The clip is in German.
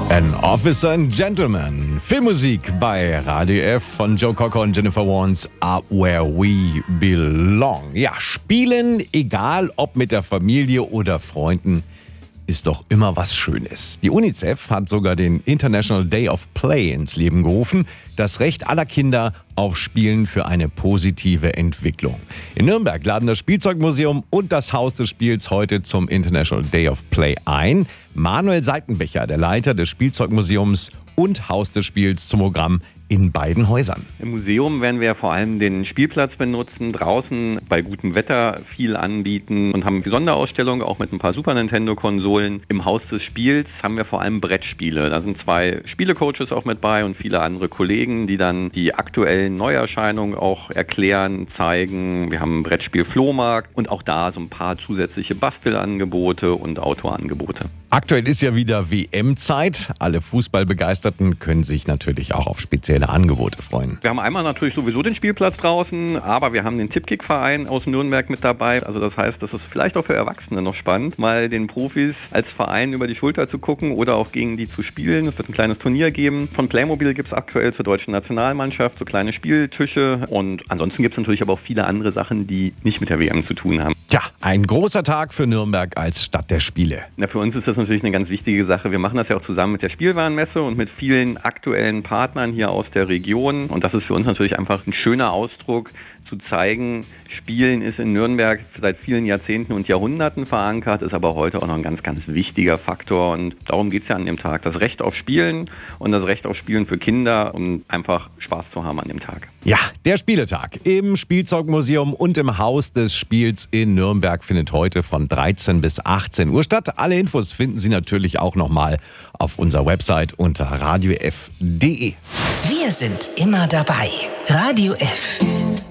An Officer and Gentleman. Filmmusik bei Radio F von Joe Cocker und Jennifer Warnes, Up Where We Belong. Ja, spielen, egal ob mit der Familie oder Freunden, ist doch immer was Schönes. Die UNICEF hat sogar den International Day of Play ins Leben gerufen. Das Recht aller Kinder auf Spielen für eine positive Entwicklung. In Nürnberg laden das Spielzeugmuseum und das Haus des Spiels heute zum International Day of Play ein. Manuel Seitenbecher, der Leiter des Spielzeugmuseums und Haus des Spiels, zum Programm in beiden Häusern. Im Museum werden wir vor allem den Spielplatz benutzen, draußen bei gutem Wetter viel anbieten und haben die Sonderausstellung auch mit ein paar Super Nintendo-Konsolen. Im Haus des Spiels haben wir vor allem Brettspiele. Da sind 2 Spielecoaches auch mit bei und viele andere Kollegen, die dann die aktuellen Neuerscheinungen auch erklären, zeigen. Wir haben einen Brettspiel-Flohmarkt und auch da so ein paar zusätzliche Bastelangebote und Outdoor-Angebote. Aktuell ist ja wieder WM-Zeit. Alle Fußballbegeisterten können sich natürlich auch auf spezielle Angebote freuen. Wir haben einmal natürlich sowieso den Spielplatz draußen, aber wir haben den Tippkick-Verein aus Nürnberg mit dabei. Also das heißt, das ist vielleicht auch für Erwachsene noch spannend, mal den Profis als Verein über die Schulter zu gucken oder auch gegen die zu spielen. Es wird ein kleines Turnier geben. Von Playmobil gibt es aktuell zur deutschen Nationalmannschaft so kleine Spieltische und ansonsten gibt es natürlich aber auch viele andere Sachen, die nicht mit der WM zu tun haben. Tja, ein großer Tag für Nürnberg als Stadt der Spiele. Na, für uns ist das natürlich eine ganz wichtige Sache. Wir machen das ja auch zusammen mit der Spielwarenmesse und mit vielen aktuellen Partnern hier aus der Region. Und das ist für uns natürlich einfach ein schöner Ausdruck, zu zeigen, Spielen ist in Nürnberg seit vielen Jahrzehnten und Jahrhunderten verankert, ist aber heute auch noch ein ganz, ganz wichtiger Faktor. Und darum geht es ja an dem Tag. Das Recht auf Spielen und das Recht auf Spielen für Kinder, um einfach Spaß zu haben an dem Tag. Ja, der Spieletag im Spielzeugmuseum und im Haus des Spiels in Nürnberg findet heute von 13 bis 18 Uhr statt. Alle Infos finden Sie natürlich auch nochmal auf unserer Website unter radiof.de. Wir sind immer dabei. Radio F.